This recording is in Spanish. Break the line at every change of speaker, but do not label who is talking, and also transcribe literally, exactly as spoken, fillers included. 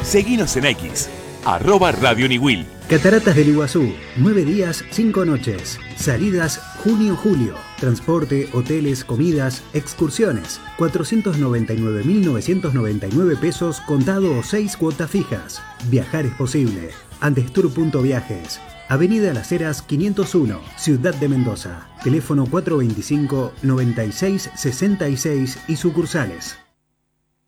Seguinos en X, arroba Radio Niwil.
Cataratas del Iguazú, nueve días, cinco noches. Salidas junio-julio. Transporte, hoteles, comidas, excursiones. cuatrocientos noventa y nueve mil novecientos noventa y nueve pesos contado o seis cuotas fijas. Viajar es posible. Andestour.viajes. Avenida Las Heras quinientos uno, Ciudad de Mendoza. Teléfono cuatro veinticinco, noventa y seis, sesenta y seis y sucursales.